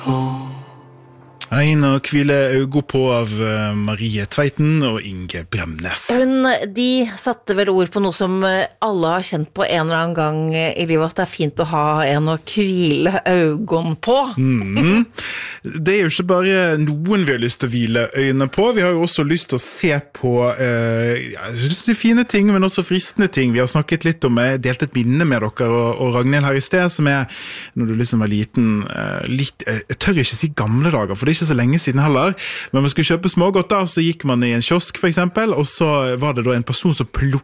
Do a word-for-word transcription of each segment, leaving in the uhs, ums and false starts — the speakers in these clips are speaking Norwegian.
Ein og hvile øyne på av Marie Tveiten og Inge Bremnes. Hun, de satte vel ord på noe som alle har kjent på en eller annen gang i livet, at det er fint å ha en å hvile øynene på. Mm. Det er jo ikke bare noen vi har lyst til å hvile øynene på, vi har jo også lyst til å se på eh, jeg synes det er fine ting, men også fristende ting. Vi har snakket litt om, jeg delte et minne med dere og, og Ragnhild her i sted, som er, når du liksom var liten, eh, litt, jeg tør ikke si gamle dager, for det er ikke så lenge siden heller, men man skulle kjøpe smågodt da, så gikk man i en kiosk for eksempel, og så var det da en person som plukket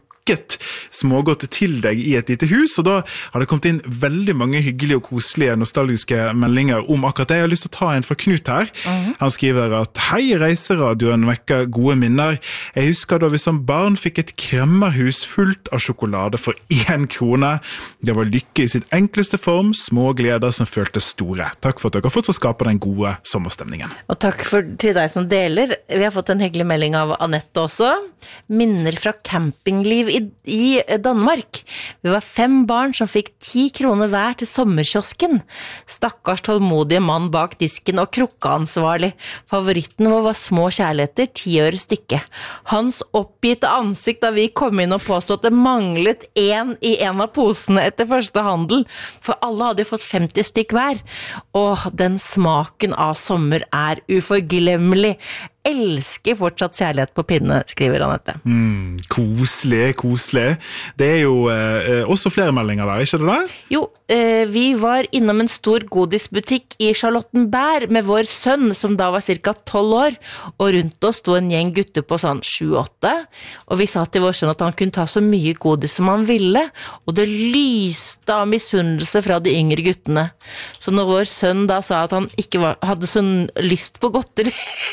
smågodt til deg i et lite hus, og da har det kommet inn veldig mange hyggelige og koselige nostalgiske meldinger om akkurat det. Jeg har lyst til å ta en fra Knut her. Uh-huh. Han skriver at «Hei, reiseradioen vekker gode minner. Jeg husker da vi som barn fikk et kremmerhus fullt av sjokolade for én krone. Det var lykke i sin enkleste form, små gleder som føltes store. Takk for at dere fortsatt skaper den gode sommerstemningen.» Og takk for, til deg som deler. Vi har fått en hyggelig melding av Annette også. Minner fra campingliv i i Danmark. Vi var fem barn som fikk ti kroner hver til sommerkiosken. Stakkars tålmodige mann bak disken og krukkeansvarlig. Favoritten vår var små kjærligheter, ti øre stykke. Hans oppgitte ansikt da vi kom inn og påstod at det manglet en i en av posene etter første handel, for alle hadde jo fått femti stykk hver. Og den smaken av sommer er uforglemmelig. Elsker fortsatt kjærlighet på pinne, skriver Annette. Mm, koselig, koselig. Det er jo eh, også flere meldinger der, ikke det der? Jo, eh, vi var innom en stor godisbutikk i Charlottenberg med vår sønn, som da var cirka tolv år, og rundt oss stod en gjeng gutter på sånn sju åtte, og vi sa til vår sønn at han kunne ta så mye godis som han ville, og det lyste av misunnelse fra de yngre guttene. Så når vår sønn da sa at han ikke var, hadde sånn lyst på godteri,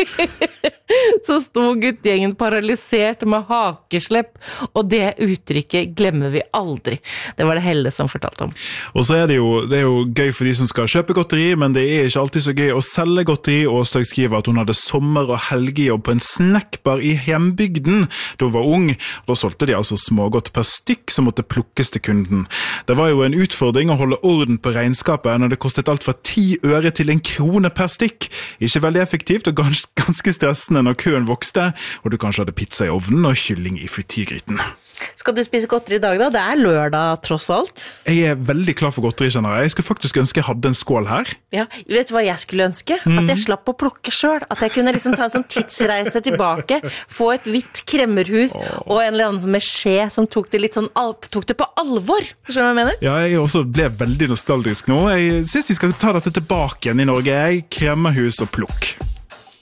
så sto guttgjengen paralysert med hakeslepp, og det uttrykket glemmer vi aldri. Det var det Helle som fortalte om. Og så er det jo, det er jo gøy for de som skal kjøpe godteri, men det er ikke alltid så gøy å selge godteri, og Åslaug skriver at hun hadde sommer- og helgejobb på en snackbar i hjembygden da hun var ung. Da solgte de altså smågodt per stykk som måtte plukkes til kunden. Det var jo en utfordring å holde orden på regnskapet når det kostet alt fra ti øre til en krone per stykk. Ikke veldig effektivt og gans ganske stressende når køen vokste, og du kanskje hadde pizza i ovnen og kylling i frityrgryten. Skal du spise godteri i dag da? Det er lørdag tross alt. Jeg er veldig klar for godteri, kjenner jeg. Jeg skulle faktisk ønske jeg hadde en skål her. Ja, vet du hva jeg skulle ønske? Mm. At jeg slapp å plukke selv. At jeg kunne liksom ta en sånn tidsreise tilbake, få et hvitt kremmerhus oh. og en eller annen med skje som tok det litt sånn, tok det på alvor. Skjønner du hva jeg mener? Ja, jeg også ble veldig nostalgisk nå. Jeg synes vi skal ta dette tilbake igjen i Norge. Jeg kremmerhus og plukk.